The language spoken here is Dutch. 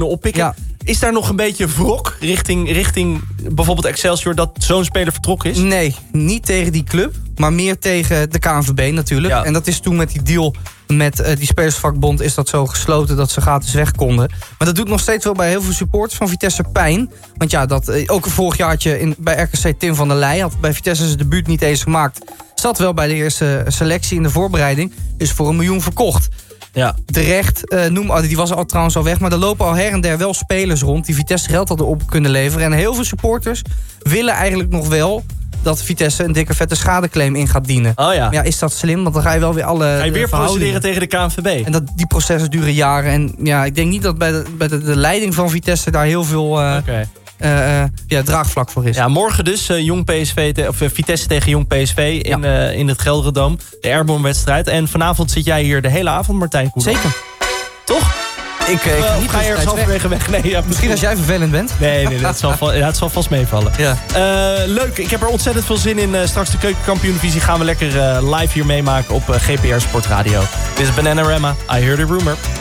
oppikken. Ja. Is daar nog een beetje wrok richting bijvoorbeeld Excelsior dat zo'n speler vertrokken is? Nee, niet tegen die club, maar meer tegen de KNVB natuurlijk. Ja. En dat is toen met die deal met die spelersvakbond is dat zo gesloten dat ze gratis weg konden. Maar dat doet nog steeds wel bij heel veel supporters van Vitesse pijn. Want ja, ook een vorig jaartje bij RKC Tim van der Leij had bij Vitesse zijn debuut niet eens gemaakt. Zat wel bij de eerste selectie in de voorbereiding. Is voor $1 miljoen verkocht. Ja. Terecht, die was al trouwens al weg. Maar er lopen al her en der wel spelers rond die Vitesse geld hadden op kunnen leveren. En heel veel supporters willen eigenlijk nog wel dat Vitesse een dikke vette schadeclaim in gaat dienen. Oh ja. Ja, is dat slim? Want dan ga je wel weer Ga je weer procederen tegen de KNVB. En die processen duren jaren. En ja, ik denk niet dat bij de leiding van Vitesse daar heel veel draagvlak voor is. Ja, morgen dus Vitesse tegen Jong PSV in het Gelderdoom. De Airborne-wedstrijd. En vanavond zit jij hier de hele avond, Martijn Koeman. Zeker. Toch? Ik ga je ergens halverwege weg? Nee, ja, misschien als jij vervelend bent. Nee, het zal vast meevallen. Ja. Leuk, ik heb er ontzettend veel zin in. Straks de Keukenkampioen-divisie gaan we lekker live hier meemaken op GPR Sportradio. Dit is Bananarama, I Heard a Rumor.